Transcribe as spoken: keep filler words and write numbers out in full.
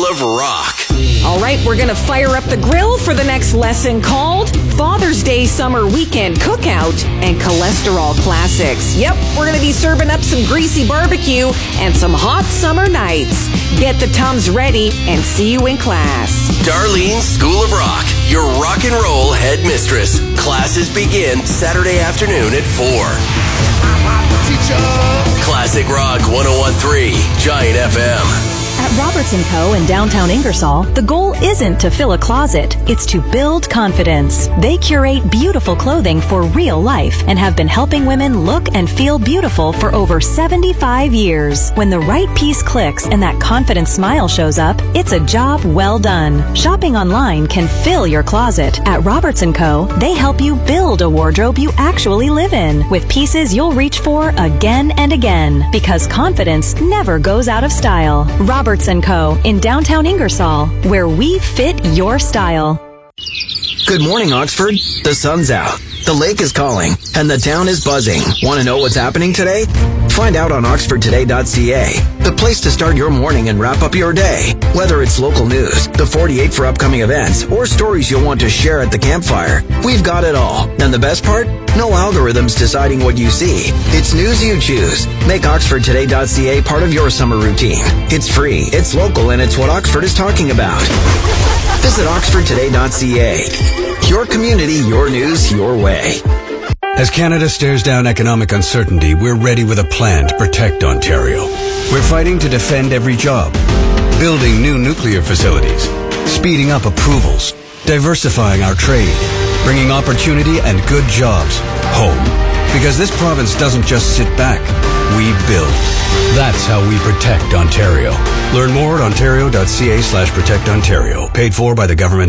of Rock. All right, we're going to fire up the grill for the next lesson called Father's Day Summer Weekend Cookout and Cholesterol Classics. Yep, we're going to be serving up some greasy barbecue and some hot summer nights. Get the Tums ready and see you in class. Darlene School of Rock, your rock and roll headmistress. Classes begin Saturday afternoon at four. Classic Rock one oh one point three, Giant F M. At Roberts and Co. in downtown Ingersoll, the goal isn't to fill a closet, it's to build confidence. They curate beautiful clothing for real life and have been helping women look and feel beautiful for over seventy-five years. When the right piece clicks and that confident smile shows up, it's a job well done. Shopping online can fill your closet. At Roberts and Co., they help you build a wardrobe you actually live in with pieces you'll reach for again and again because confidence never goes out of style. Roberts and Co. in downtown Ingersoll, where we fit your style. Good morning, Oxford. The sun's out, the lake is calling, and the town is buzzing. Want to know what's happening today? Find out on oxford today dot c a, the place to start your morning and wrap up your day. Whether it's local news, the forty-eight for upcoming events, or stories you'll want to share at the campfire, we've got it all. And the best part? No algorithms deciding what you see. It's news you choose. Make oxford today dot c a part of your summer routine. It's free, it's local, and it's what Oxford is talking about. Visit oxford today dot c a. Your community, your news, your way. As Canada stares down economic uncertainty, we're ready with a plan to protect Ontario. We're fighting to defend every job, building new nuclear facilities, speeding up approvals, diversifying our trade, bringing opportunity and good jobs home. Because this province doesn't just sit back, we build. That's how we protect Ontario. Learn more at ontario dot c a slash protect Ontario. Paid for by the government.